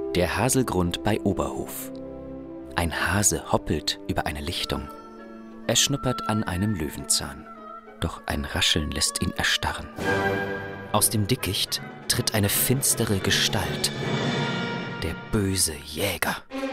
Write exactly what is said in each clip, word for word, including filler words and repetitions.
Der Haselgrund bei Oberhof. Ein Hase hoppelt über eine Lichtung. Er schnuppert an einem Löwenzahn. Doch ein Rascheln lässt ihn erstarren. Aus dem Dickicht tritt eine finstere Gestalt. Der böse Jäger.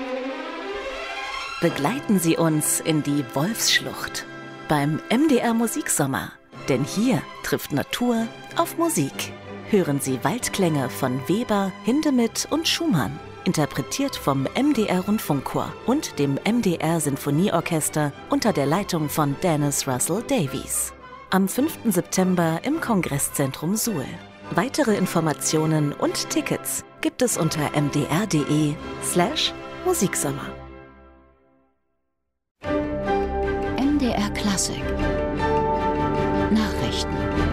Begleiten Sie uns in die Wolfsschlucht beim M D R Musiksommer. Denn hier trifft Natur auf Musik. Hören Sie Waldklänge von Weber, Hindemith und Schumann. Interpretiert vom M D R Rundfunkchor und dem M D R Sinfonieorchester unter der Leitung von Dennis Russell Davies. Am fünften September im Kongresszentrum Suhl. Weitere Informationen und Tickets gibt es unter mdr.de slash Musiksommer. M D R Klassik Nachrichten.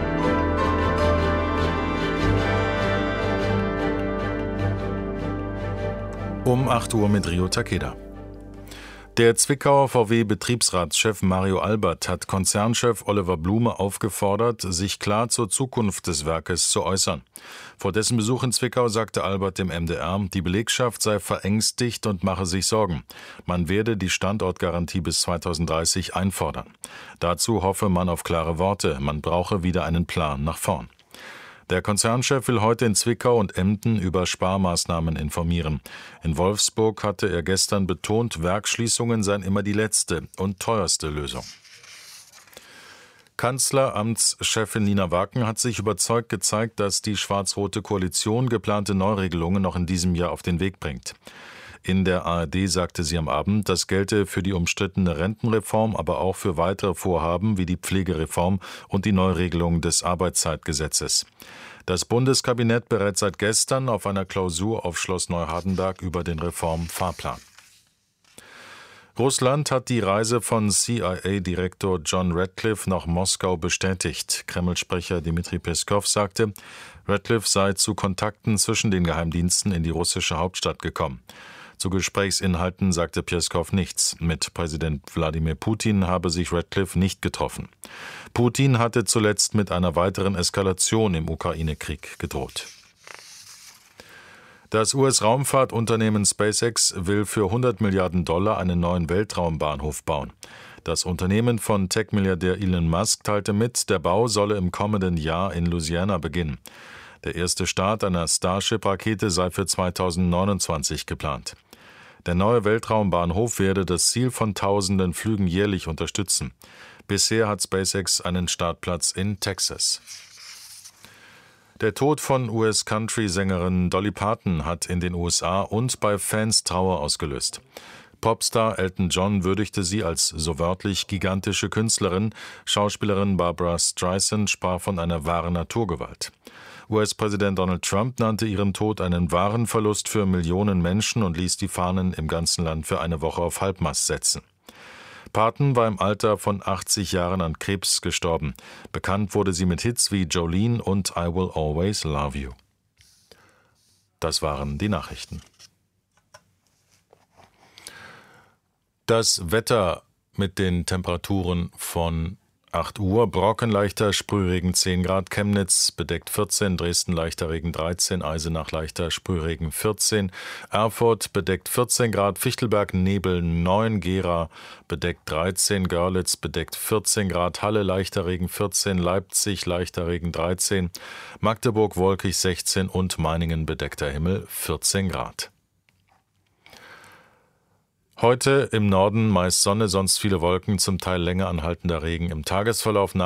Um acht Uhr mit Rio Takeda. Der Zwickauer V W-Betriebsratschef Mario Albert hat Konzernchef Oliver Blume aufgefordert, sich klar zur Zukunft des Werkes zu äußern. Vor dessen Besuch in Zwickau sagte Albert dem M D R, die Belegschaft sei verängstigt und mache sich Sorgen. Man werde die Standortgarantie bis zweitausenddreißig einfordern. Dazu hoffe man auf klare Worte, man brauche wieder einen Plan nach vorn. Der Konzernchef will heute in Zwickau und Emden über Sparmaßnahmen informieren. In Wolfsburg hatte er gestern betont, Werksschließungen seien immer die letzte und teuerste Lösung. Kanzleramtschefin Nina Waken hat sich überzeugt gezeigt, dass die schwarz-rote Koalition geplante Neuregelungen noch in diesem Jahr auf den Weg bringt. In der A R D sagte sie am Abend, das gelte für die umstrittene Rentenreform, aber auch für weitere Vorhaben wie die Pflegereform und die Neuregelung des Arbeitszeitgesetzes. Das Bundeskabinett berät seit gestern auf einer Klausur auf Schloss Neuhardenberg über den Reformfahrplan. Russland hat die Reise von C I A-Direktor John Ratcliffe nach Moskau bestätigt. Kreml-Sprecher Dmitri Peskow sagte, Ratcliffe sei zu Kontakten zwischen den Geheimdiensten in die russische Hauptstadt gekommen. Zu Gesprächsinhalten sagte Peskow nichts. Mit Präsident Wladimir Putin habe sich Ratcliffe nicht getroffen. Putin hatte zuletzt mit einer weiteren Eskalation im Ukraine-Krieg gedroht. Das U S-Raumfahrtunternehmen SpaceX will für hundert Milliarden Dollar einen neuen Weltraumbahnhof bauen. Das Unternehmen von Tech-Milliardär Elon Musk teilte mit, der Bau solle im kommenden Jahr in Louisiana beginnen. Der erste Start einer Starship-Rakete sei für zweitausendneunundzwanzig geplant. Der neue Weltraumbahnhof werde das Ziel von tausenden Flügen jährlich unterstützen. Bisher hat SpaceX einen Startplatz in Texas. Der Tod von U S-Country-Sängerin Dolly Parton hat in den U S A und bei Fans Trauer ausgelöst. Popstar Elton John würdigte sie als so wörtlich gigantische Künstlerin. Schauspielerin Barbra Streisand sprach von einer wahren Naturgewalt. U S-Präsident Donald Trump nannte ihren Tod einen wahren Verlust für Millionen Menschen und ließ die Fahnen im ganzen Land für eine Woche auf Halbmast setzen. Parton war im Alter von achtzig Jahren an Krebs gestorben. Bekannt wurde sie mit Hits wie Jolene und I Will Always Love You. Das waren die Nachrichten. Das Wetter mit den Temperaturen von acht Uhr, Brocken leichter Sprühregen zehn Grad, Chemnitz bedeckt vierzehn, Dresden leichter Regen dreizehn, Eisenach leichter Sprühregen vierzehn, Erfurt bedeckt vierzehn Grad, Fichtelberg Nebel neun, Gera bedeckt dreizehn, Görlitz bedeckt vierzehn Grad, Halle leichter Regen vierzehn, Leipzig leichter Regen dreizehn, Magdeburg wolkig sechzehn und Meiningen bedeckter Himmel vierzehn Grad. Heute im Norden meist Sonne, sonst viele Wolken, zum Teil länger anhaltender Regen. Im Tagesverlauf